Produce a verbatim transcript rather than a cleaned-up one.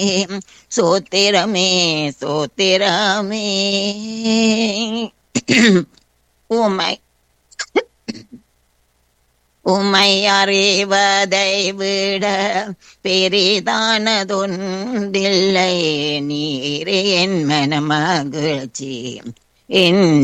சோத்திரமே சோத்திரமே. உமை உமை அறிவதை விட பெரிதானதொன்றில்லை. நீரே என் மன மகிழ்ச்சி, என்